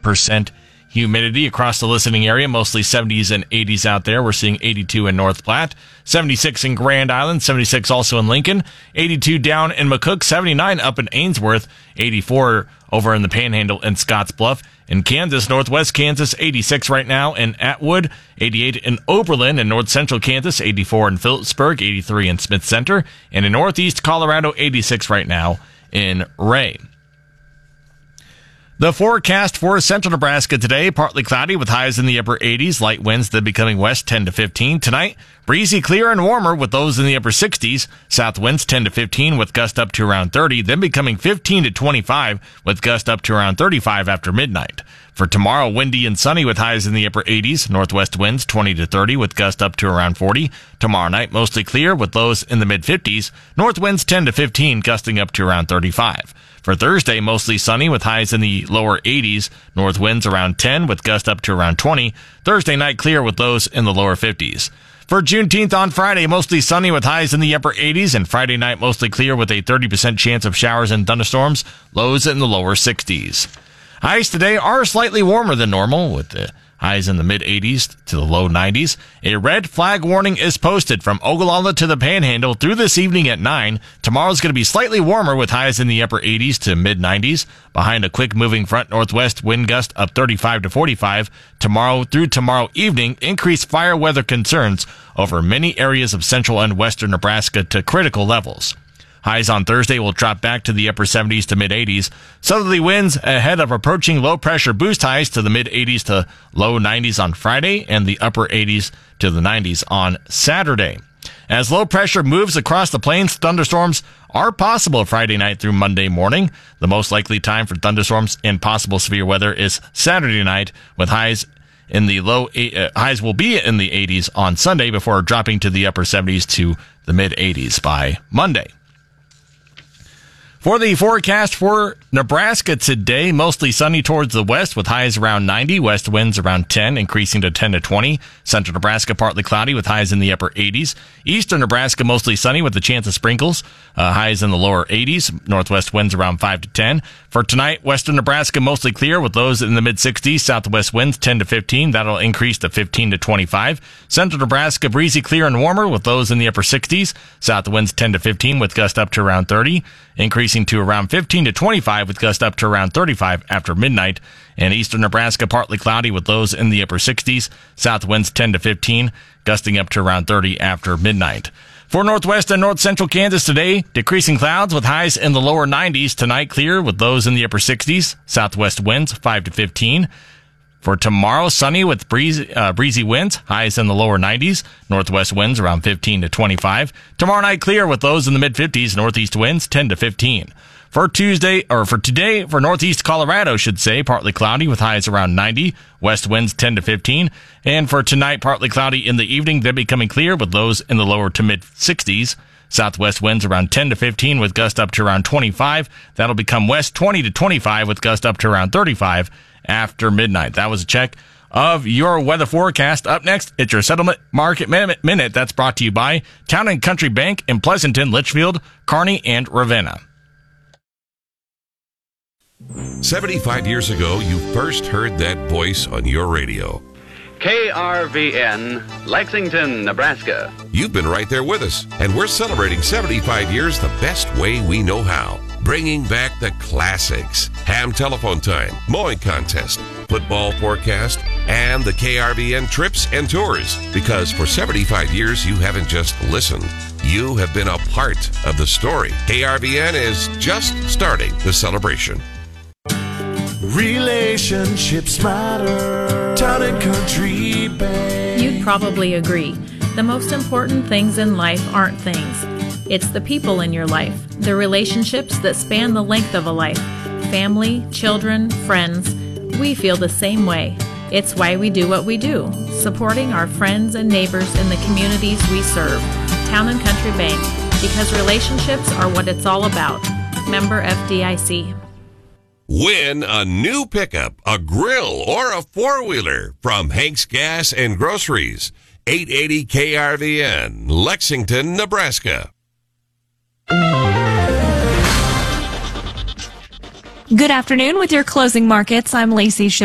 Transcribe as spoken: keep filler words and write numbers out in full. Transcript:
percent humidity across the listening area. Mostly seventies and eighties out there. We're seeing eighty-two in North Platte, seventy-six in Grand Island, seventy-six also in Lincoln, eighty-two down in McCook, seventy-nine up in Ainsworth, eighty-four over in the Panhandle and Scottsbluff. In Kansas, northwest Kansas, eighty-six right now in Atwood, eighty-eight in Oberlin, and north central Kansas, eighty-four in Phillipsburg, eighty-three in Smith Center, and in northeast Colorado, eighty-six right now in Ray. The forecast for central Nebraska today, partly cloudy with highs in the upper eighties, light winds then becoming west ten to fifteen. Tonight, breezy, clear, and warmer with those in the upper sixties. South winds ten to fifteen with gust up to around thirty, then becoming fifteen to twenty-five with gust up to around thirty-five after midnight. For tomorrow, windy and sunny with highs in the upper eighties, northwest winds twenty to thirty with gust up to around forty. Tomorrow night, mostly clear with lows in the mid-fifties, north winds ten to fifteen, gusting up to around thirty-five. For Thursday, mostly sunny with highs in the lower eighties, north winds around ten with gust up to around twenty. Thursday night clear with lows in the lower fifties. For Juneteenth on Friday, mostly sunny with highs in the upper eighties, and Friday night mostly clear with a thirty percent chance of showers and thunderstorms, lows in the lower sixties. Highs today are slightly warmer than normal with the highs in the mid-eighties to the low nineties. A red flag warning is posted from Ogallala to the Panhandle through this evening at nine. Tomorrow's going to be slightly warmer with highs in the upper eighties to mid-nineties. Behind a quick-moving front northwest wind gust up thirty-five to forty-five. Tomorrow through tomorrow evening, increased fire weather concerns over many areas of central and western Nebraska to critical levels. Highs on Thursday will drop back to the upper seventies to mid-eighties. Southerly winds ahead of approaching low-pressure boost highs to the mid-eighties to low nineties on Friday and the upper eighties to the nineties on Saturday. As low pressure moves across the plains, thunderstorms are possible Friday night through Monday morning. The most likely time for thunderstorms and possible severe weather is Saturday night, with highs in the low uh, highs will be in the eighties on Sunday before dropping to the upper seventies to the mid-eighties by Monday. For the forecast for Nebraska today, mostly sunny towards the west with highs around ninety, west winds around ten, increasing to ten to twenty. Central Nebraska partly cloudy with highs in the upper eighties. Eastern Nebraska mostly sunny with a chance of sprinkles, uh, highs in the lower eighties. Northwest winds around five to ten. For tonight, western Nebraska mostly clear with lows in the mid-sixties. Southwest winds ten to fifteen. That'll increase to fifteen to twenty-five. Central Nebraska breezy, clear, and warmer with lows in the upper sixties. South winds ten to fifteen with gust up to around thirty. Increasing to around fifteen to twenty-five with gust up to around thirty-five after midnight. And eastern Nebraska partly cloudy with lows in the upper sixties. South winds ten to fifteen, gusting up to around thirty after midnight. For northwest and north central Kansas today, decreasing clouds with highs in the lower nineties. Tonight clear with lows in the upper sixties. Southwest winds five to fifteen. For tomorrow, sunny with breezy, uh, breezy winds, highs in the lower nineties, northwest winds around fifteen to twenty-five. Tomorrow night clear with lows in the mid-fifties, northeast winds ten to fifteen. For Tuesday, or for today, for northeast Colorado, should say, partly cloudy with highs around ninety, west winds ten to fifteen. And for tonight, partly cloudy in the evening, then becoming clear with lows in the lower to mid-sixties. Southwest winds around ten to fifteen with gust up to around twenty-five. That'll become west twenty to twenty-five with gust up to around thirty-five after midnight. That was a check of your weather forecast. Up next, it's your Settlement Market Minute. That's brought to you by Town and Country Bank in Pleasanton, Litchfield, Kearney, and Ravenna. seventy-five years ago, you first heard that voice on your radio. K R V N, Lexington, Nebraska. You've been right there with us, and we're celebrating seventy-five years the best way we know how. Bringing back the classics, ham telephone time, mowing contest, football forecast, and the K R V N trips and tours. Because for seventy-five years, you haven't just listened. You have been a part of the story. K R V N is just starting the celebration. Relationships matter. Town and Country Bank. You'd probably agree. The most important things in life aren't things. It's the people in your life, the relationships that span the length of a life. Family, children, friends. We feel the same way. It's why we do what we do, supporting our friends and neighbors in the communities we serve. Town and Country Bank, because relationships are what it's all about. Member F D I C. Win a new pickup, a grill, or a four-wheeler from Hank's Gas and Groceries. eight eighty K R V N, Lexington, Nebraska. Good afternoon with your closing markets. I'm Lacey Ship.